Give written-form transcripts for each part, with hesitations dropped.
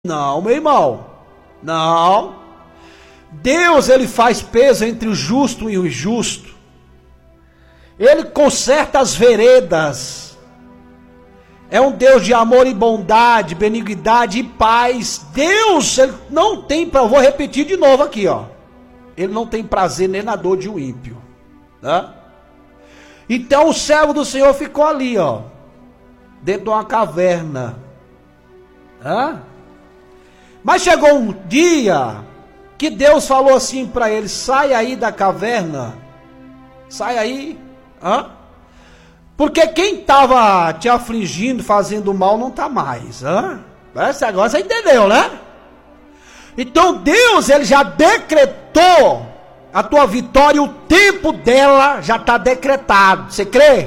Não, meu irmão, não. Deus, ele faz peso entre o justo e o injusto. Ele conserta as veredas. É um Deus de amor e bondade, benignidade e paz. Deus, ele não tem, vou repetir de novo aqui, ó. Ele não tem prazer nem na dor de um ímpio, né? Então o servo do Senhor ficou ali, ó, dentro de uma caverna, né? Mas chegou um dia que Deus falou assim para ele: sai aí da caverna, sai aí, porque quem estava te afligindo, fazendo mal, não está mais. Agora você entendeu, né? Então Deus, ele já decretou a tua vitória, o tempo dela já está decretado. Você crê?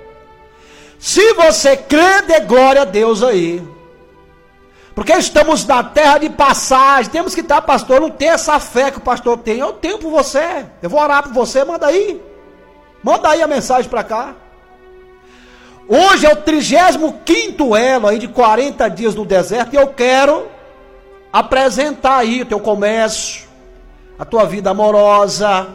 Se você crê, dê glória a Deus aí. Porque estamos na terra de passagem. Temos que estar, pastor, não tem essa fé que o pastor tem. Eu tenho por você. Eu vou orar por você, manda aí. Manda aí a mensagem para cá. Hoje é o 35º elo aí de 40 dias no deserto. E eu quero apresentar aí o teu comércio, a tua vida amorosa,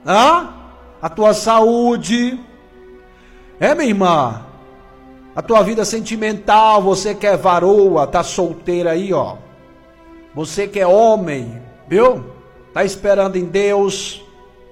a tua saúde. Minha irmã, a tua vida sentimental. Você que é varoa, tá solteira aí, ó. Você que é homem, viu? Tá esperando em Deus.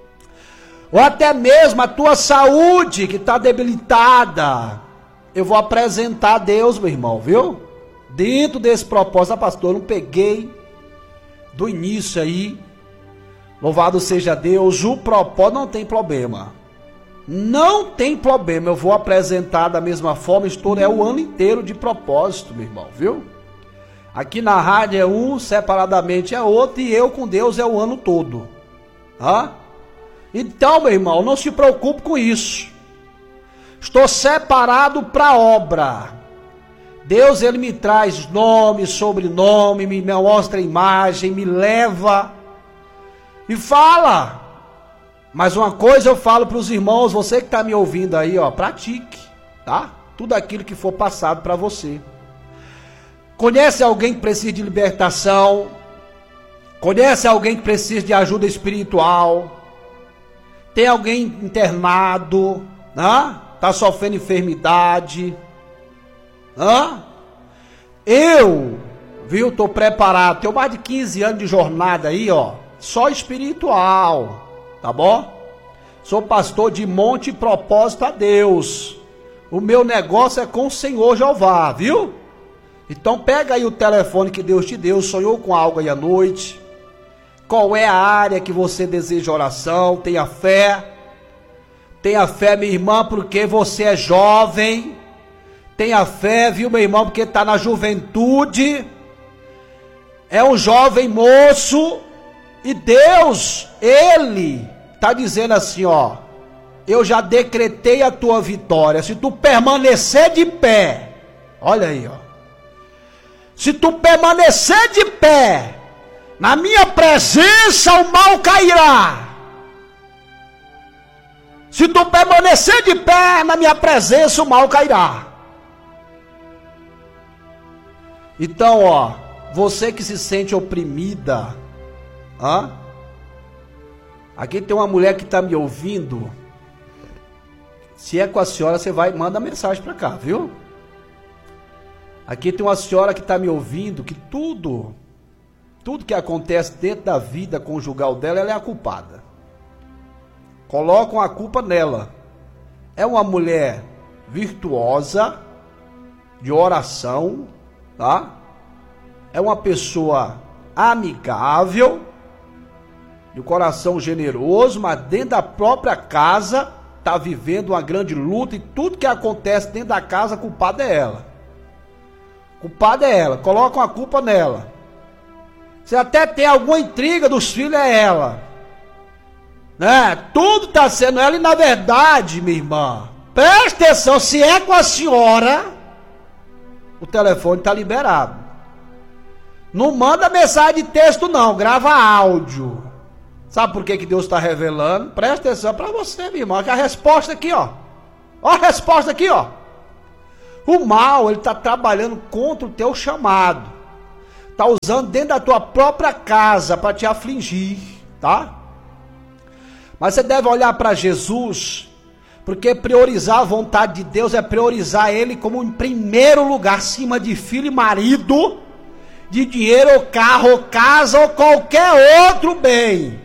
Ou até mesmo a tua saúde que tá debilitada. Eu vou apresentar a Deus, meu irmão, viu? Dentro desse propósito, pastor, eu não peguei do início aí. Louvado seja Deus. O propósito não tem problema. Não tem problema, eu vou apresentar da mesma forma. É o ano inteiro de propósito, meu irmão, viu? Aqui na rádio é um, separadamente é outro, e eu com Deus é o ano todo. Então, meu irmão, não se preocupe com isso. Estou separado para a obra. Deus, ele me traz nome, sobrenome, me mostra a imagem, me leva e fala. Mas uma coisa eu falo para os irmãos, você que está me ouvindo aí, ó, pratique, tá? Tudo aquilo que for passado para você. Conhece alguém que precisa de libertação? Conhece alguém que precisa de ajuda espiritual? Tem alguém internado, tá sofrendo enfermidade? Eu tô preparado, tenho mais de 15 anos de jornada aí, ó, só espiritual. Tá bom? Sou pastor de monte e propósito a Deus. O meu negócio é com o Senhor Jeová, viu? Então pega aí o telefone que Deus te deu. Sonhou com algo aí à noite? Qual é a área que você deseja oração? Tenha fé. Tenha fé, minha irmã, porque você é jovem. Tenha fé, viu, meu irmão, porque está na juventude. É um jovem moço. E Deus, ele está dizendo assim, ó: eu já decretei a tua vitória. Se tu permanecer de pé, olha aí, ó. Se tu permanecer de pé, na minha presença o mal cairá. Se tu permanecer de pé, na minha presença o mal cairá. Então, ó, você que se sente oprimida, aqui tem uma mulher que está me ouvindo. Se é com a senhora, você vai, manda mensagem para cá, viu? Aqui tem uma senhora que está me ouvindo, que tudo que acontece dentro da vida conjugal dela, ela é a culpada. Colocam a culpa nela. É uma mulher virtuosa, de oração, tá? É uma pessoa amigável, de coração generoso, mas dentro da própria casa está vivendo uma grande luta, e tudo que acontece dentro da casa, a culpada é ela. Culpada é ela, colocam a culpa nela. Se até tem alguma intriga dos filhos, é ela, né? Tudo está sendo ela, e na verdade, minha irmã, preste atenção, se é com a senhora, o telefone está liberado. Não manda mensagem de texto não, grava áudio. Sabe por que Deus está revelando? Presta atenção para você, minha irmã, que a resposta aqui, ó. Ó a resposta aqui, ó. O mal, ele está trabalhando contra o teu chamado. está usando dentro da tua própria casa para te afligir, tá? Mas você deve olhar para Jesus, porque priorizar a vontade de Deus é priorizar Ele como em primeiro lugar, acima de filho e marido, de dinheiro, ou carro, ou casa, ou qualquer outro bem.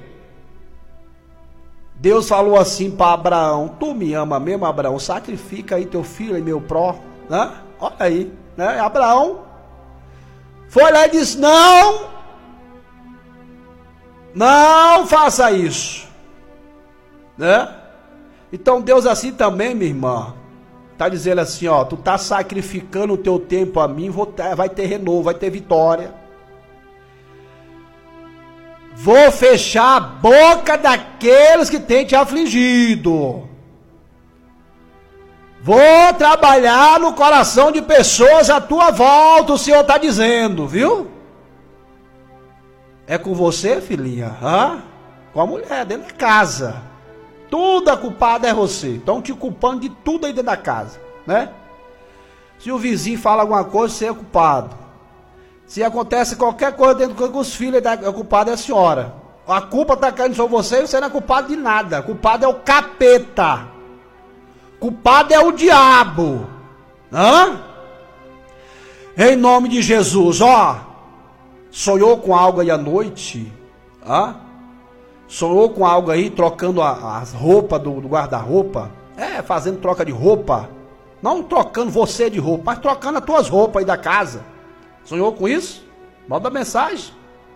Deus falou assim para Abraão: tu me ama mesmo, Abraão? Sacrifica aí teu filho e meu pró, né? Olha aí, né? Abraão foi lá e disse: não faça isso, né? Então Deus assim também, minha irmã, está dizendo assim, ó, tu está sacrificando o teu tempo a mim, vai ter renovo, vai ter vitória. Vou fechar a boca daqueles que têm te afligido. Vou trabalhar no coração de pessoas à tua volta, o Senhor está dizendo, viu? É com você, filhinha, com a mulher dentro da casa. Tudo a culpada é você. Estão te culpando de tudo aí dentro da casa, né? Se o vizinho fala alguma coisa, você é culpado. Se acontece qualquer coisa dentro dos filhos, a culpada é a senhora. A culpa está caindo sobre você e você não é culpado de nada. Culpado é o capeta. Culpado é o diabo. Em nome de Jesus, sonhou com algo aí à noite? Sonhou com algo aí, trocando as roupas do guarda-roupa? Fazendo troca de roupa. Não trocando você de roupa, mas trocando as tuas roupas aí da casa. Sonhou com isso? Manda mensagem.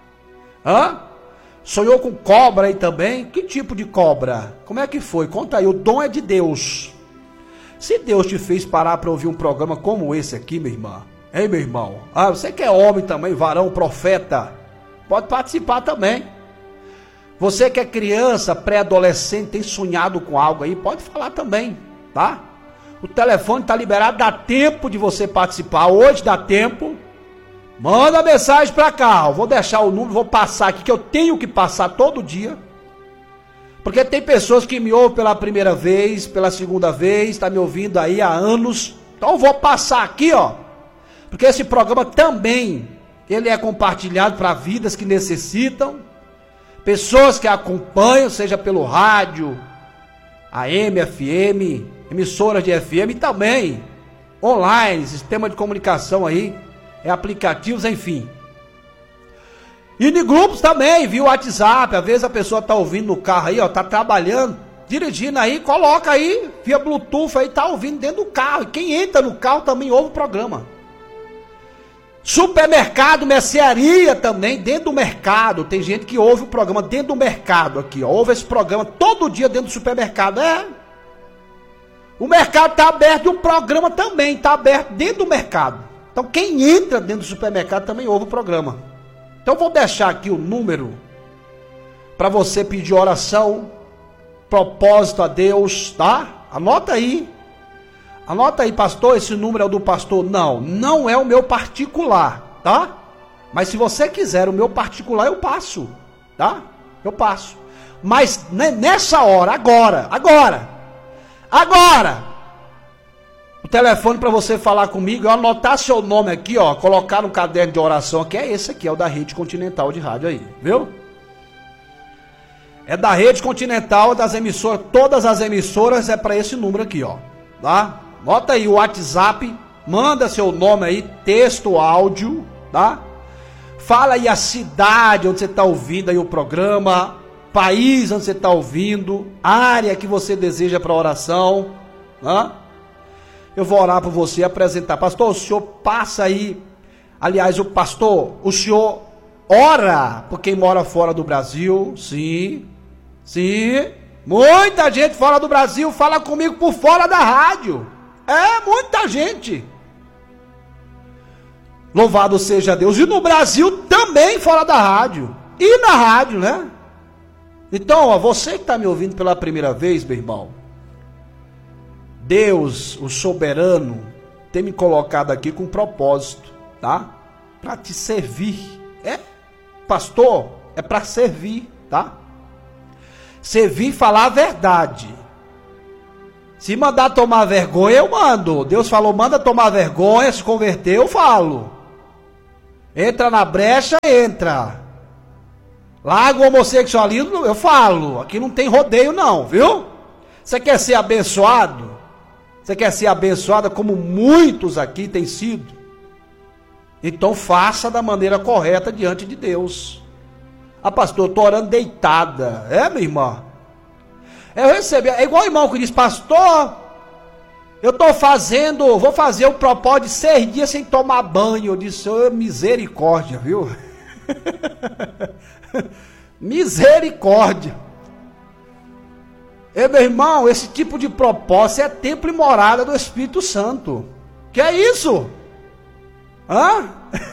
Sonhou com cobra aí também? Que tipo de cobra? Como é que foi? Conta aí, o dom é de Deus. Se Deus te fez parar para ouvir um programa como esse aqui, minha irmã, hein, meu irmão? Você que é homem também, varão, profeta, pode participar também. Você que é criança, pré-adolescente, tem sonhado com algo aí, pode falar também, tá? O telefone está liberado, dá tempo de você participar. Hoje dá tempo. Manda mensagem para cá, eu vou deixar o número, vou passar aqui, que eu tenho que passar todo dia. Porque tem pessoas que me ouvem pela primeira vez, pela segunda vez, está me ouvindo aí há anos. Então eu vou passar aqui, porque esse programa também, ele é compartilhado para vidas que necessitam. Pessoas que acompanham, seja pelo rádio, AM, FM, emissoras de FM e também online, sistema de comunicação aí, aplicativos, enfim. E de grupos também, viu? WhatsApp, às vezes a pessoa tá ouvindo no carro aí, tá trabalhando, dirigindo aí, coloca aí, via Bluetooth aí, tá ouvindo dentro do carro. E quem entra no carro também ouve o programa. Supermercado, mercearia também, dentro do mercado. Tem gente que ouve o programa dentro do mercado aqui, ouve esse programa todo dia dentro do supermercado. O mercado tá aberto e o programa também tá aberto dentro do mercado. Então quem entra dentro do supermercado também ouve o programa. Então vou deixar aqui o número para você pedir oração, propósito a Deus, tá? Anota aí, pastor, esse número é o do pastor? Não é o meu particular, tá? Mas se você quiser o meu particular, eu passo, tá? Eu passo. Mas nessa hora, agora, o telefone para você falar comigo, eu anotar seu nome aqui, colocar no caderno de oração, que é esse aqui, é o da Rede Continental de Rádio aí, viu? É da Rede Continental, das emissoras, todas as emissoras é para esse número aqui, tá? Bota aí o WhatsApp, manda seu nome aí, texto, áudio, tá? Fala aí a cidade onde você está ouvindo aí o programa, país onde você está ouvindo, área que você deseja para oração, tá? Eu vou orar por você, apresentar. Pastor, o senhor passa aí. Aliás, o senhor ora por quem mora fora do Brasil? Sim. Muita gente fora do Brasil fala comigo por fora da rádio. Muita gente. Louvado seja Deus. E no Brasil também fora da rádio. E na rádio, né? Então, você que está me ouvindo pela primeira vez, meu irmão, Deus, o soberano, tem me colocado aqui com um propósito, tá? Para te servir. Pastor, é para servir, tá? Servir e falar a verdade. Se mandar tomar vergonha, eu mando. Deus falou, manda tomar vergonha, se converter, eu falo. Entra na brecha, entra. Larga o homossexualismo, eu falo. Aqui não tem rodeio não, viu? Você quer ser abençoado? Você quer ser abençoada como muitos aqui têm sido? Então faça da maneira correta diante de Deus. Ah, pastor, eu estou orando deitada. É, minha irmã? Eu recebi, é igual o irmão que diz, pastor, eu estou vou fazer o propósito de 6 dias sem tomar banho. Eu disse, oh, misericórdia, viu? Misericórdia. Meu irmão, esse tipo de propósito é templo e morada do Espírito Santo. Que é isso? Hã?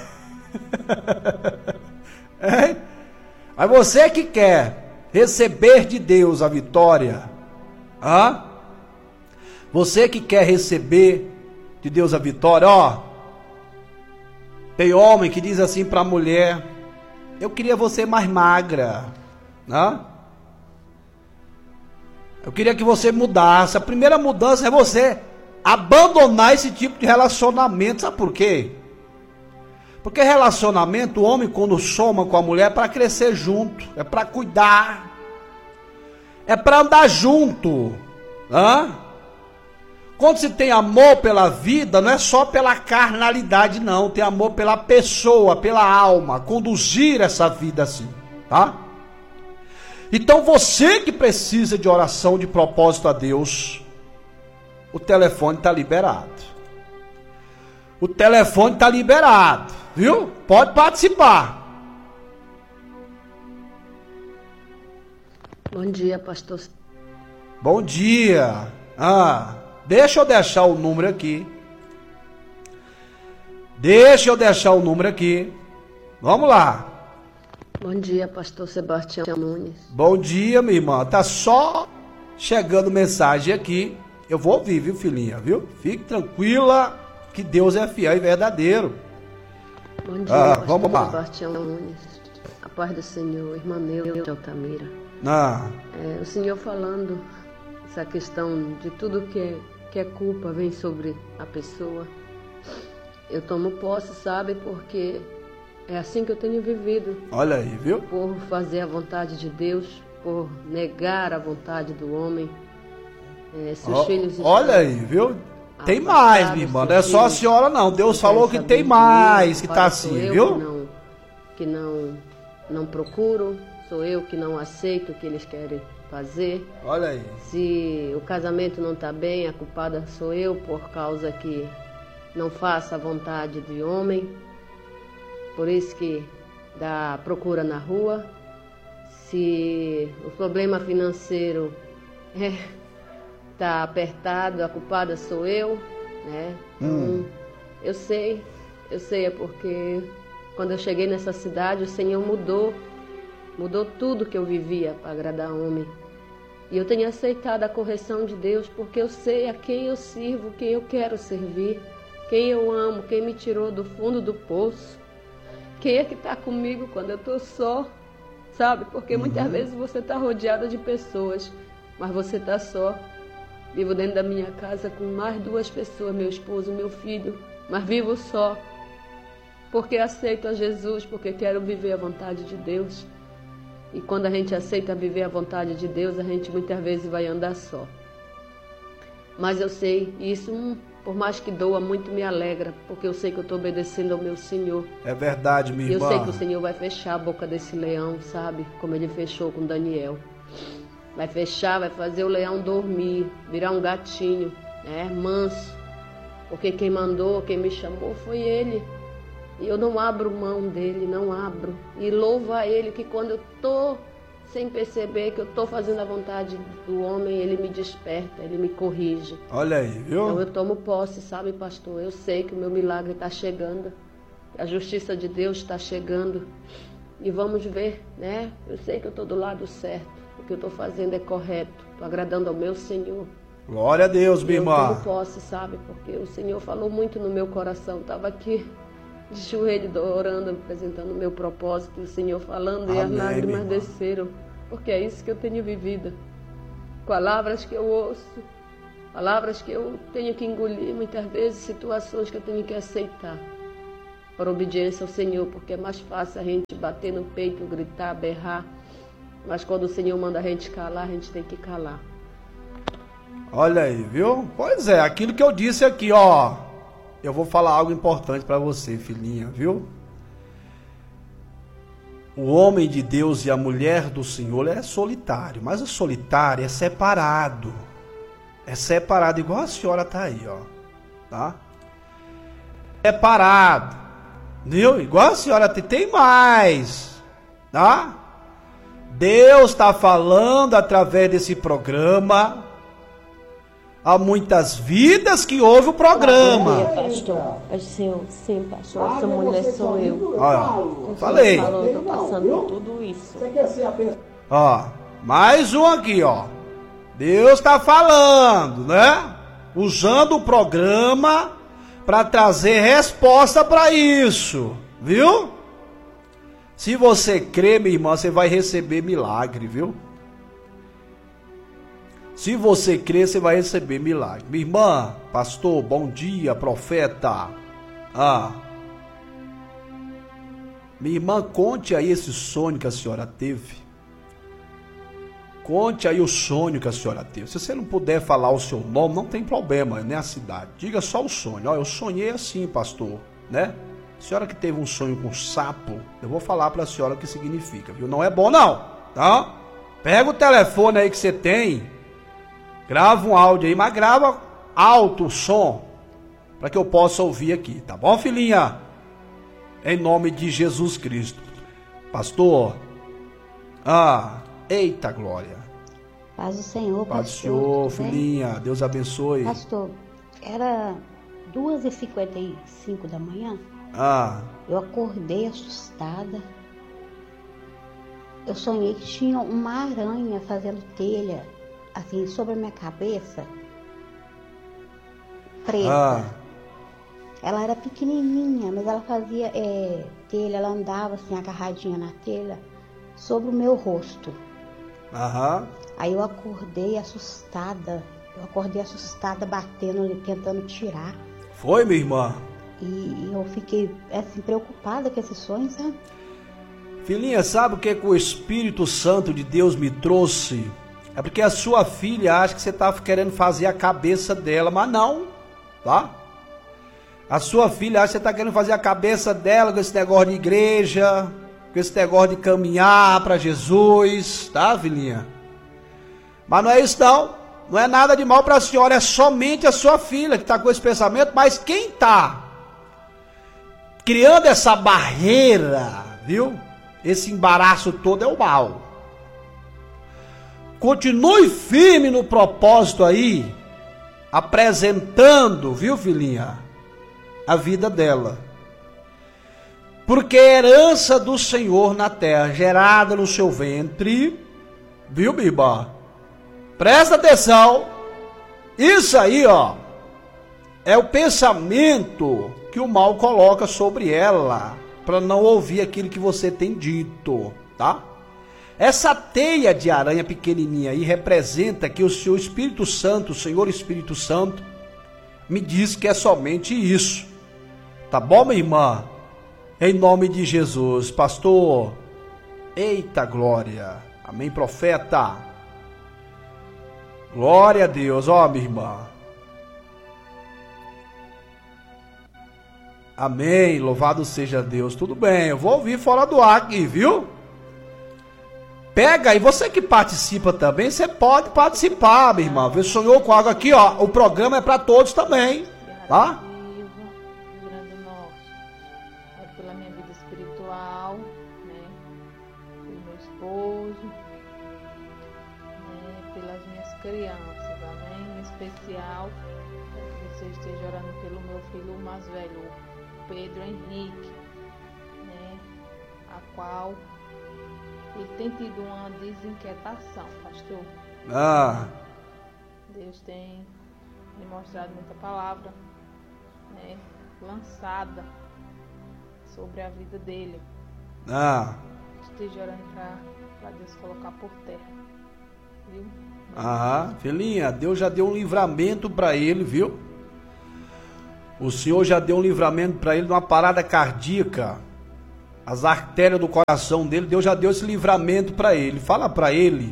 É? Aí você que quer receber de Deus a vitória, hã? Você que quer receber de Deus a vitória, ó. Tem homem que diz assim para a mulher, eu queria você mais magra, né? Eu queria que você mudasse. A primeira mudança é você abandonar esse tipo de relacionamento. Sabe por quê? Porque relacionamento, o homem quando soma com a mulher é para crescer junto, é para cuidar, é para andar junto. Hã? Quando se tem amor pela vida, não é só pela carnalidade não, tem amor pela pessoa, pela alma, conduzir essa vida assim, tá? Então você que precisa de oração de propósito a Deus, o telefone está liberado. O telefone está liberado, viu? Pode participar. Bom dia, pastor. Bom dia. Deixa eu deixar o número aqui. Vamos lá. Bom dia, pastor Sebastião Nunes. Bom dia, minha irmã. Tá só chegando mensagem aqui. Eu vou ouvir, viu, filhinha, viu? Fique tranquila que Deus é fiel e verdadeiro. Bom dia, pastor vamos lá. Sebastião Nunes. A paz do Senhor, irmã Neuza de Altamira. O Senhor falando essa questão de tudo que é culpa vem sobre a pessoa. Eu tomo posse, sabe, porque é assim que eu tenho vivido. Olha aí, viu? Por fazer a vontade de Deus, por negar a vontade do homem. Se os filhos olha aí, viu? Tem mais, minha irmã. Não é só a senhora, não. Deus falou que tem mais, que tá assim, viu? Que não procuro, sou eu que não aceito o que eles querem fazer. Olha aí. Se o casamento não tá bem, a culpada sou eu por causa que não faço a vontade de homem. Por isso que dá procura na rua. Se o problema financeiro tá apertado, a culpada sou eu, né? Eu sei é porque quando eu cheguei nessa cidade, o Senhor mudou tudo que eu vivia para agradar homem. E eu tenho aceitado a correção de Deus, porque eu sei a quem eu sirvo, quem eu quero servir, quem eu amo, quem me tirou do fundo do poço. Quem é que está comigo quando eu estou só, sabe? Porque muitas vezes você está rodeada de pessoas, mas você está só. Vivo dentro da minha casa com mais 2 pessoas, meu esposo, meu filho, mas vivo só. Porque aceito a Jesus, porque quero viver a vontade de Deus. E quando a gente aceita viver a vontade de Deus, a gente muitas vezes vai andar só. Mas eu sei, e isso, por mais que doa, muito me alegra, porque eu sei que eu estou obedecendo ao meu Senhor. É verdade, minha irmã. E eu sei que o Senhor vai fechar a boca desse leão, sabe? Como ele fechou com Daniel. Vai fechar, vai fazer o leão dormir, virar um gatinho, manso. Porque quem mandou, quem me chamou foi ele. E eu não abro mão dele, não abro. E louvo a ele que quando eu estou sem perceber que eu estou fazendo a vontade do homem, ele me desperta, ele me corrige. Olha aí, viu? Então eu tomo posse, sabe, pastor? Eu sei que o meu milagre está chegando. A justiça de Deus está chegando. E vamos ver, né? Eu sei que eu estou do lado certo. O que eu estou fazendo é correto. Estou agradando ao meu Senhor. Glória a Deus, minha irmã. Eu tomo posse, sabe? Porque o Senhor falou muito no meu coração. Estava aqui de joelho, orando, apresentando o meu propósito, e o Senhor falando, e as lágrimas desceram, porque é isso que eu tenho vivido. Palavras que eu ouço, palavras que eu tenho que engolir, muitas vezes situações que eu tenho que aceitar. por obediência ao Senhor, porque é mais fácil a gente bater no peito, gritar, berrar, mas quando o Senhor manda a gente calar, a gente tem que calar. Olha aí, viu? Pois é, aquilo que eu disse aqui, ó. Eu vou falar algo importante para você, filhinha, viu? O homem de Deus e a mulher do Senhor é solitário, mas o solitário é separado. É separado, igual a senhora tá aí, ó. Tá? Separado. Viu? Igual a senhora tem mais. Tá? Deus está falando através desse programa. Há muitas vidas que ouvem o programa. Pastor, sim, pastor, essa mulher sou eu. Ó, falei. Falou, eu tô passando por tudo isso. Ó, mais um aqui, ó. Deus está falando, né? Usando o programa para trazer resposta para isso, viu? Se você crê, minha irmã, você vai receber milagre, viu? Se você crer, você vai receber milagre. Minha irmã, pastor, bom dia, profeta. Minha irmã, conte aí esse sonho que a senhora teve. Conte aí o sonho que a senhora teve. Se você não puder falar o seu nome, não tem problema, nem a cidade. Diga só o sonho. Ó, eu sonhei assim, pastor, né? A senhora que teve um sonho com sapo, eu vou falar para a senhora o que significa, viu? Não é bom não, tá? Pega o telefone aí que você tem. Grava um áudio aí, mas grava alto o som, para que eu possa ouvir aqui, tá bom, filhinha? Em nome de Jesus Cristo. Pastor, eita glória. Paz do Senhor, pastor. Paz do Senhor, filhinha, Deus abençoe. Pastor, era 2h55 da manhã, eu acordei assustada. Eu sonhei que tinha uma aranha fazendo telha assim, sobre a minha cabeça, preta. Ela era pequenininha, mas ela fazia telha, ela andava assim, agarradinha na telha, sobre o meu rosto. Aí eu acordei assustada, batendo ali, tentando tirar. Foi, minha irmã? E eu fiquei, assim, preocupada com esse sonho, sabe? Filhinha, sabe o que o Espírito Santo de Deus me trouxe? É porque a sua filha acha que você está querendo fazer a cabeça dela, mas não, tá? A sua filha acha que você está querendo fazer a cabeça dela com esse negócio de igreja, com esse negócio de caminhar para Jesus, tá, filhinha? Mas não é isso não, não é nada de mal para a senhora, é somente a sua filha que está com esse pensamento, mas quem está criando essa barreira, viu? Esse embaraço todo é o mal. Continue firme no propósito aí, apresentando, viu, filhinha, a vida dela. Porque é herança do Senhor na terra, gerada no seu ventre, viu, Biba? Presta atenção, isso aí, ó, é o pensamento que o mal coloca sobre ela, para não ouvir aquilo que você tem dito, tá? Essa teia de aranha pequenininha aí representa que o seu Espírito Santo, o Senhor Espírito Santo, me diz que é somente isso. Tá bom, minha irmã? Em nome de Jesus, pastor. Eita glória. Amém, profeta. Glória a Deus, ó, minha irmã. Amém, louvado seja Deus. Tudo bem, eu vou ouvir fora do ar aqui, viu? Pega aí, você que participa também, você pode participar, minha irmã. Você sonhou com algo aqui, ó. O programa é para todos também, tá? Grande Norte, pela minha vida espiritual, né? Pelo meu esposo, né? Pelas minhas crianças, amém? Em especial, que você esteja orando pelo meu filho mais velho, Pedro Henrique, né? A qual ele tem tido uma desinquietação, pastor. Deus tem me mostrado muita palavra, né, lançada sobre a vida dele. Esteja orando para Deus colocar por terra, viu? Filhinha, Deus já deu um livramento para ele, viu? O Senhor já deu um livramento para ele de uma parada cardíaca. As artérias do coração dele, Deus já deu esse livramento para ele. Fala para ele: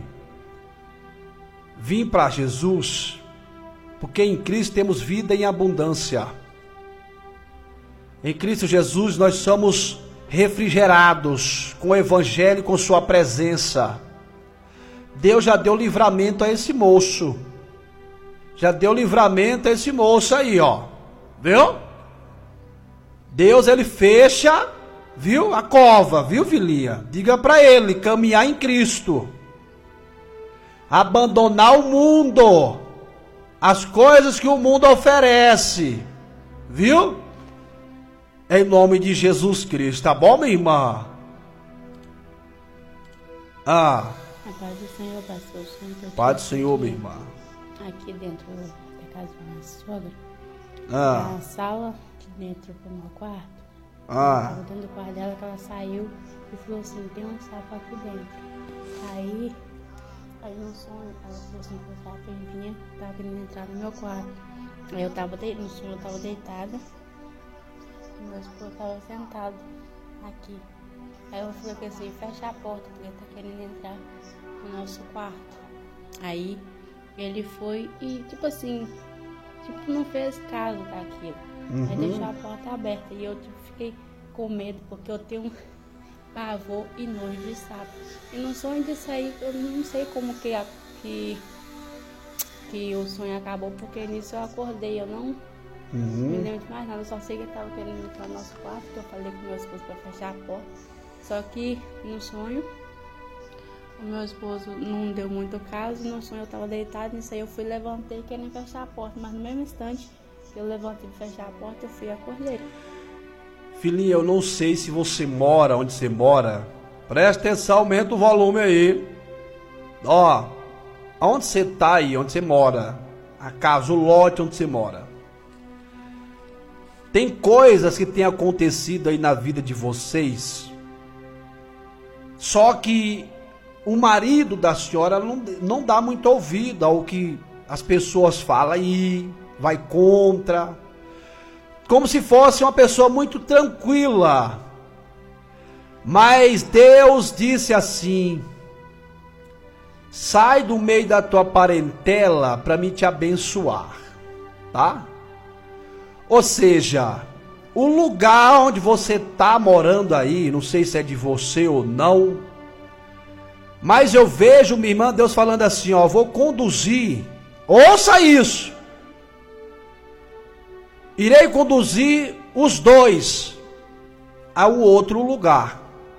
vim para Jesus, porque em Cristo temos vida em abundância. Em Cristo Jesus nós somos refrigerados com o Evangelho e com sua presença. Deus já deu livramento a esse moço. Já deu livramento a esse moço aí, ó. Viu? Deus, ele fecha, viu? A cova, viu, filhinha? Diga para ele caminhar em Cristo. Abandonar o mundo. As coisas que o mundo oferece. Viu? Em nome de Jesus Cristo, tá bom, minha irmã? A paz do Senhor, pastor. Paz do Senhor, minha irmã. Aqui dentro da casa da minha sogra, Ah. a sala de dentro pro meu quarto. Ah. Tava dentro do quarto dela, que ela saiu e falou assim: tem um sapo aqui dentro. Aí no sonho, ela falou assim: que o sapo vinha, tava querendo entrar no meu quarto. Aí eu tava no sonho, eu tava deitada. Meu esposo estava sentado aqui. Aí eu falei assim: fecha a porta, porque ele tá querendo entrar no nosso quarto. Aí ele foi e, não fez caso daquilo. Aí deixou a porta aberta. E eu fiquei com medo, porque eu tenho pavor e nojo de sapo. E no sonho disso aí, eu não sei como que o sonho acabou, porque nisso eu acordei. Eu não me lembro de mais nada, eu só sei que ele estava querendo entrar no nosso quarto, que eu falei com meu esposo para fechar a porta. Só que no sonho, o meu esposo não deu muito caso, no sonho eu estava deitado, nisso aí eu fui, levantei querendo fechar a porta, mas no mesmo instante que eu levantei para fechar a porta, eu fui e acordei. Filhinha, eu não sei se você mora onde você mora, presta atenção, aumenta o volume aí. Ó, aonde você tá aí, onde você mora, a casa, o lote onde você mora. Tem coisas que têm acontecido aí na vida de vocês, só que o marido da senhora não dá muito ouvido ao que as pessoas falam aí, vai contra, como se fosse uma pessoa muito tranquila. Mas Deus disse assim: sai do meio da tua parentela para me te abençoar, tá? Ou seja, o lugar onde você está morando aí, não sei se é de você ou não, mas eu vejo, minha irmã, Deus falando assim, ó: vou conduzir, ouça isso, irei conduzir os dois ao outro lugar.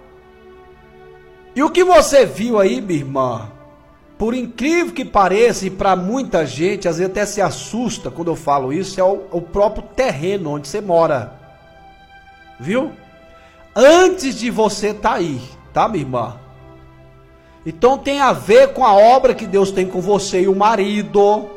E o que você viu aí, minha irmã, por incrível que pareça, e para muita gente, às vezes até se assusta quando eu falo isso, é o próprio terreno onde você mora. Viu? Antes de você estar aí, tá, minha irmã? Então tem a ver com a obra que Deus tem com você e o marido.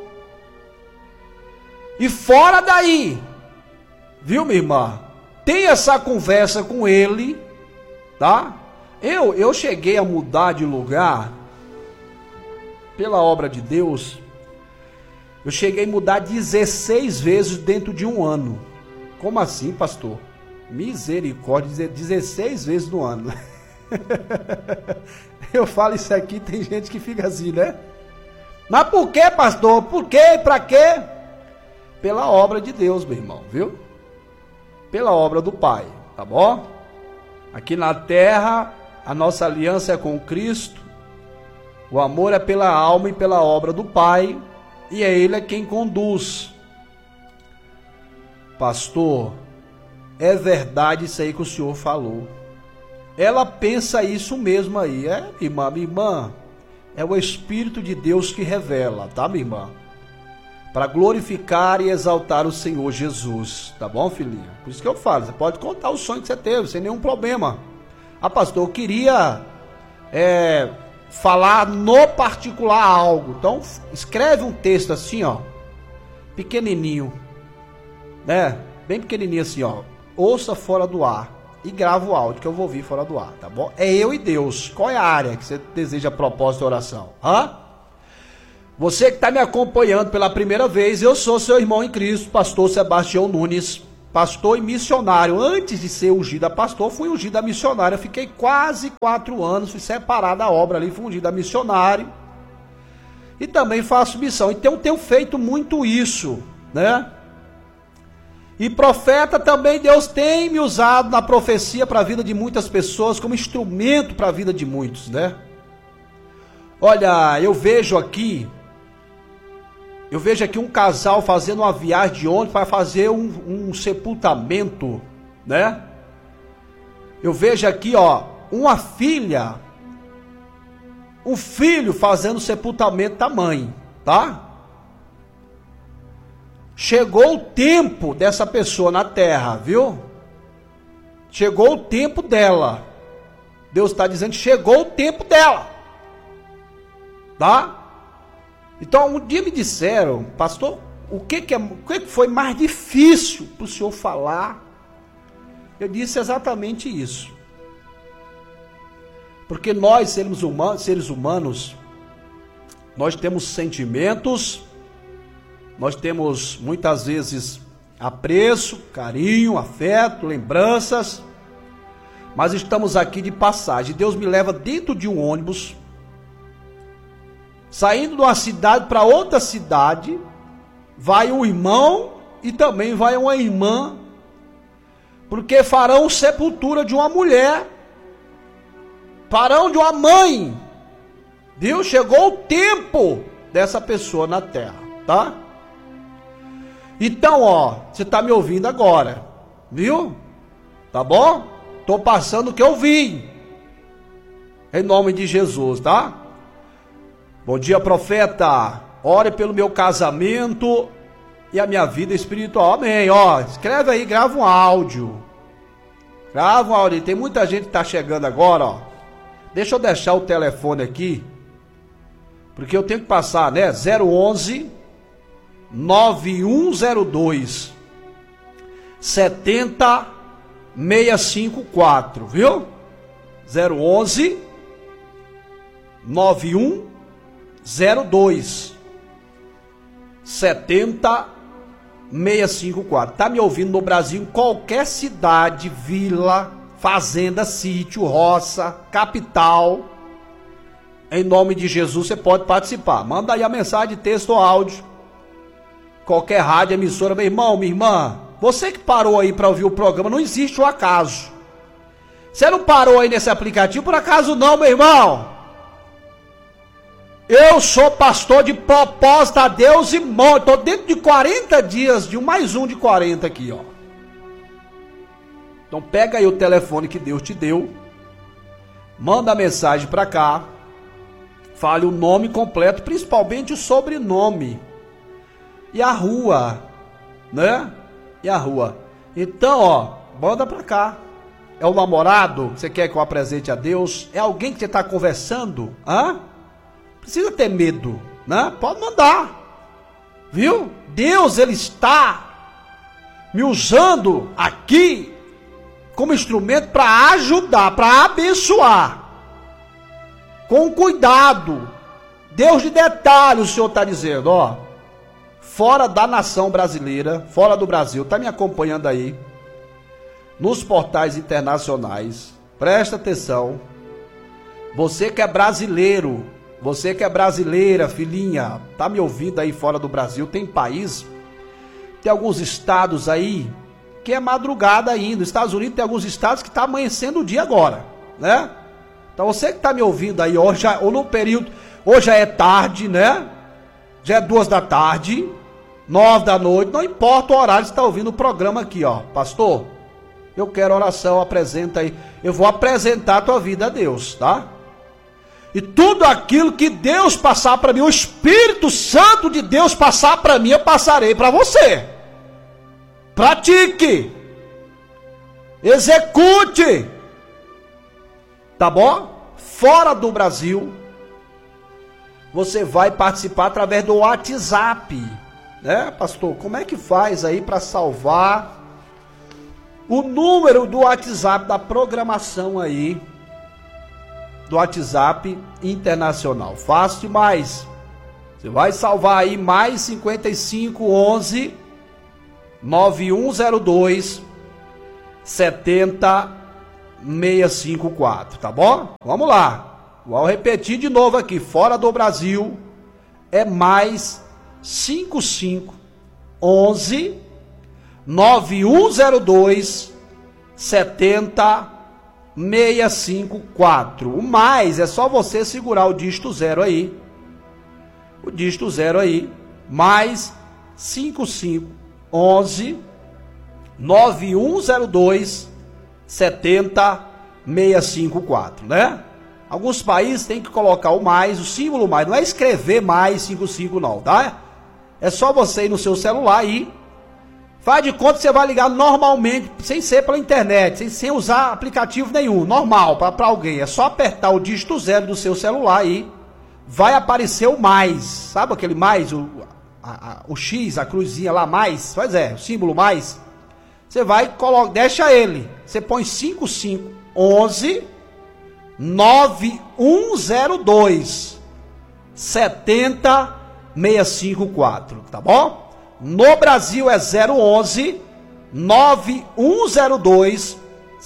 E fora daí, viu, minha irmã? Tem essa conversa com ele, tá? Eu cheguei a mudar de lugar pela obra de Deus. Eu cheguei a mudar 16 vezes dentro de um ano. Como assim, pastor? Misericórdia, 16 vezes no ano. Eu falo isso aqui, tem gente que fica assim, né? Mas por que, pastor? Por quê? Pra quê? Pela obra de Deus, meu irmão, viu? Pela obra do Pai, tá bom? Aqui na terra, a nossa aliança é com Cristo. O amor é pela alma e pela obra do Pai, e é Ele quem conduz. Pastor, é verdade isso aí que o senhor falou. Ela pensa isso mesmo aí, minha irmã, é o Espírito de Deus que revela, tá, minha irmã? Para glorificar e exaltar o Senhor Jesus, tá bom, filhinha? Por isso que eu falo, você pode contar o sonho que você teve, sem nenhum problema. Ah, pastor, eu queria falar no particular algo. Então escreve um texto assim, ó, pequenininho, né? Bem pequenininho assim, ó. Ouça fora do ar e grava o áudio que eu vou ouvir fora do ar, tá bom? É eu e Deus. Qual é a área que você deseja propósito de oração? Você que está me acompanhando pela primeira vez, eu sou seu irmão em Cristo, pastor Sebastião Nunes, pastor e missionário. Antes de ser ungido a pastor, fui ungido a missionário. Eu fiquei quase 4 anos, fui separado da obra ali, fui ungido a missionário. E também faço missão. Então tenho feito muito isso, né? E profeta também, Deus tem me usado na profecia para a vida de muitas pessoas, como instrumento para a vida de muitos, né? Olha, eu vejo aqui um casal fazendo uma viagem de ônibus para fazer um sepultamento, né? Eu vejo aqui, ó, uma filha, um filho fazendo o sepultamento da mãe, tá? Chegou o tempo dessa pessoa na terra, viu? Chegou o tempo dela. Deus está dizendo que chegou o tempo dela, tá? Então, um dia me disseram, pastor, o que foi mais difícil para o senhor falar? Eu disse exatamente isso. Porque nós, seres humanos, nós temos sentimentos, nós temos muitas vezes apreço, carinho, afeto, lembranças, mas estamos aqui de passagem. Deus me leva dentro de um ônibus, saindo de uma cidade para outra cidade, vai um irmão e também vai uma irmã, porque farão sepultura de uma mulher, farão de uma mãe, viu? Chegou o tempo dessa pessoa na terra, tá? Então, ó, você tá me ouvindo agora, viu? Tá bom? Tô passando o que eu vi, em nome de Jesus, tá? Bom dia, profeta. Ore pelo meu casamento e a minha vida espiritual. Amém. Ó, escreve aí, grava um áudio. Grava um áudio. Tem muita gente que tá chegando agora, ó. Deixa eu deixar o telefone aqui, porque eu tenho que passar, né? 011 9102 70654, viu? 011 9102 70654. Tá me ouvindo no Brasil, em qualquer cidade, vila, fazenda, sítio, roça, capital, em nome de Jesus você pode participar. Manda aí a mensagem de texto ou áudio, qualquer rádio, emissora. Meu irmão, minha irmã, você que parou aí para ouvir o programa, não existe o acaso. Você não parou aí nesse aplicativo por acaso não, meu irmão. Eu sou pastor de propósito a Deus e morto. Estou dentro de 40 dias, mais um de 40 aqui, ó. Então pega aí o telefone que Deus te deu, manda a mensagem para cá, fale o nome completo, principalmente o sobrenome e a rua, né? E a rua. Então, ó, manda para cá. É o namorado que você quer que eu apresente a Deus? É alguém que você está conversando? Hã? Precisa ter medo, né? Pode mandar, viu? Deus, Ele está me usando aqui como instrumento para ajudar, para abençoar, com cuidado. Deus de detalhes, o Senhor está dizendo, ó, fora da nação brasileira, fora do Brasil, está me acompanhando aí, nos portais internacionais, presta atenção, você que é brasileiro, você que é brasileira, filhinha, tá me ouvindo aí fora do Brasil, tem país, tem alguns estados aí, que é madrugada ainda. Nos Estados Unidos tem alguns estados que está amanhecendo o dia agora, né? Então você que está me ouvindo aí, hoje, ou no período, hoje já é tarde, né? Já é 2 da tarde, 9 da noite, não importa o horário que você está ouvindo o programa aqui, ó. Pastor, eu quero oração, apresenta aí. Eu vou apresentar a tua vida a Deus, tá? E tudo aquilo que Deus passar para mim, o Espírito Santo de Deus passar para mim, eu passarei para você. Pratique, execute, tá bom? Fora do Brasil, você vai participar através do WhatsApp, né, pastor? Como é que faz aí para salvar o número do WhatsApp da programação aí, do WhatsApp internacional? Fácil demais. Você vai salvar aí mais 5511 9102 70654, tá bom? Vamos lá. Vou repetir de novo aqui, fora do Brasil é mais 5511 9102 70654. O mais é só você segurar o dígito 0 aí. O dígito 0 aí, mais 5511 9102 70654, né? Alguns países tem que colocar o mais, o símbolo mais, não é escrever mais 55 não, tá? É só você ir no seu celular aí, faz de conta que você vai ligar normalmente, sem ser pela internet, sem usar aplicativo nenhum, normal, para alguém. É só apertar o dígito 0 do seu celular aí, vai aparecer o mais, sabe aquele mais, o X, a cruzinha lá, mais, pois é, o símbolo mais. Você vai, deixa ele, você põe 5511 9102 70654, tá bom? No Brasil é 011 9102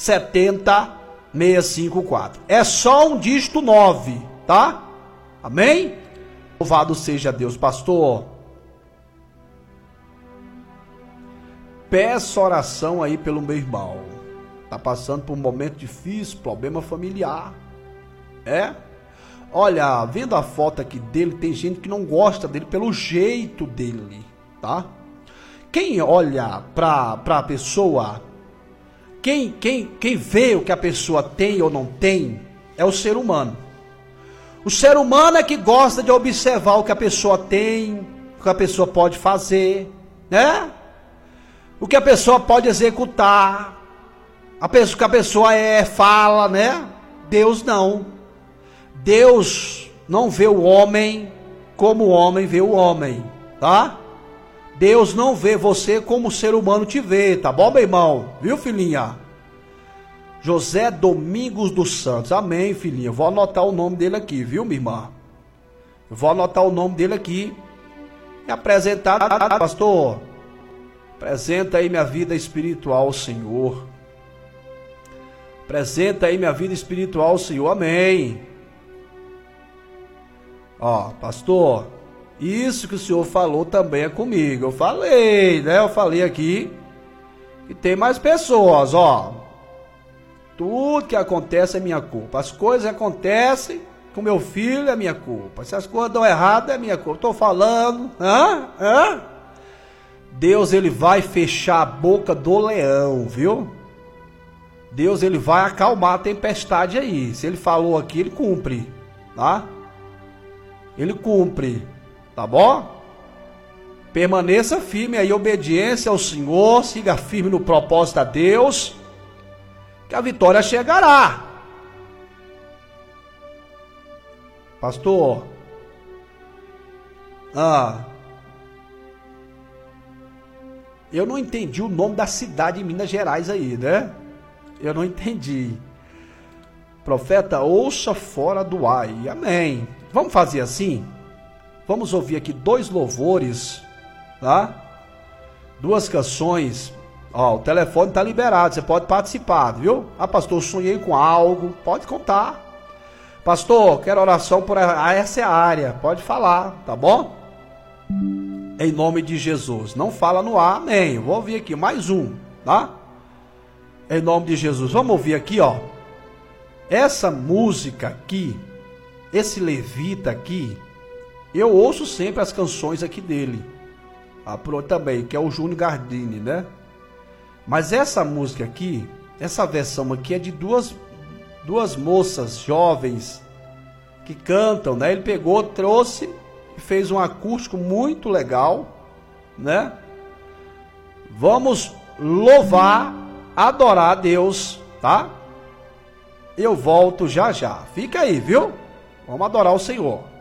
70654. É só um dígito 9, tá? Amém? Louvado seja Deus, pastor. Peço oração aí pelo meu irmão. Tá passando por um momento difícil, problema familiar. É? Olha, vendo a foto aqui dele, tem gente que não gosta dele pelo jeito dele, tá? Quem olha pra pessoa, quem vê o que a pessoa tem ou não tem, é o ser humano. O ser humano é que gosta de observar o que a pessoa tem, o que a pessoa pode fazer, né? O que a pessoa pode executar, o que a pessoa fala, né? Deus não. Deus não vê o homem como o homem vê o homem, tá? Deus não vê você como o ser humano te vê, tá bom, meu irmão? Viu, filhinha? José Domingos dos Santos, amém, filhinha. Vou anotar o nome dele aqui, viu, minha irmã? Eu vou anotar o nome dele aqui e apresentar, pastor. Apresenta aí minha vida espiritual ao Senhor. Apresenta aí minha vida espiritual ao Senhor, amém. Ó, pastor, isso que o senhor falou também é comigo. Eu falei, né? Eu falei aqui que tem mais pessoas, ó. Tudo que acontece é minha culpa. As coisas acontecem com meu filho é minha culpa. Se as coisas dão errado é minha culpa. Estou falando, Deus, ele vai fechar a boca do leão, viu? Deus, ele vai acalmar a tempestade aí. Se ele falou aqui, ele cumpre, tá? Ele cumpre, tá bom? Permaneça firme aí, obediência ao Senhor, siga firme no propósito a Deus, que a vitória chegará. Pastor, eu não entendi o nome da cidade em Minas Gerais aí, né? Eu não entendi. Profeta, ouça fora do ar. Amém. Vamos fazer assim? Vamos ouvir aqui 2 louvores, tá? 2 canções. Ó, o telefone tá liberado, você pode participar, viu? Pastor, sonhei com algo, pode contar. Pastor, quero oração por essa é a área, pode falar, tá bom? Em nome de Jesus. Não fala no ar, amém. Vou ouvir aqui mais um, tá? Em nome de Jesus. Vamos ouvir aqui, ó. Essa música aqui, esse levita aqui, eu ouço sempre as canções aqui dele. Também, que é o Júnior Gardini, né? Mas essa música aqui, essa versão aqui é de duas moças jovens que cantam, né? Ele pegou, trouxe e fez um acústico muito legal, né? Vamos louvar, adorar a Deus, tá? Eu volto já já. Fica aí, viu? Vamos adorar o Senhor.